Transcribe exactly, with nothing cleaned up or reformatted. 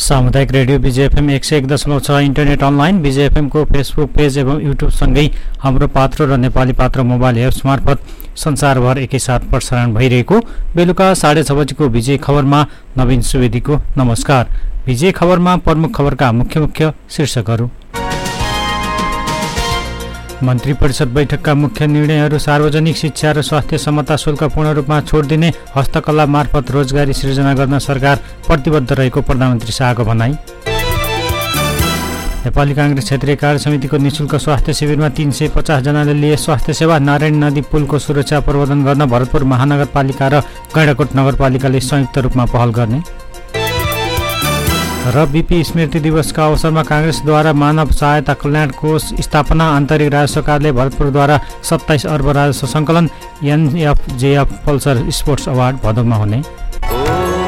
सामुदायिक रेडियो विजय एफएम एक सय एक दशमलव छ इन्टरनेट अनलाइन विजय एफएमको फेसबुक पेज एवं युट्युबसँगै हाम्रो पात्रो र नेपाली पात्रो मोबाइल एप्स मार्फत संसारभर एकैसाथ प्रसारण भइरहेको बेलुका साढे छ बजेको विजय खबरमा नवीन सुवेदीको नमस्कार। विजय खबरमा प्रमुख खबरका मुख्य मुख्य शीर्षकहरू। मन्त्री परिषद बैठकका मुख्य निर्णयहरू। सार्वजनिक शिक्षा र स्वास्थ्य समता शुल्क पूर्ण रूपमा छोड दिने। हस्तकला मार्फत रोजगारी सृजना गर्न सरकार प्रतिबद्ध रहेको प्रधानमन्त्री शाहको भनाई। नेपाली कांग्रेस क्षेत्रीय कार्य समितिको निशुल्क स्वास्थ्य शिविरमा तीन सय पचास जनाले लिए स्वास्थ्य सेवा। नारायणी नदी पुलको सुरक्षा प्रबन्धन गर्न भरतपुर महानगरपालिका र गैंडाकोट नगरपालिकाले संयुक्त रूपमा पहल गर्ने र बीपी स्मृति दिवसका अवसरमा कांग्रेसद्वारा मानव सहायता कल्याण कोष स्थापना। आन्तरिक राजस्व कार्यालय भरतपुरद्वारा सत्ताइस अर्ब राजस्व सङ्कलन। एनएफजेएफ पल्सर स्पोर्ट्स अवार्ड भदौमा हुने।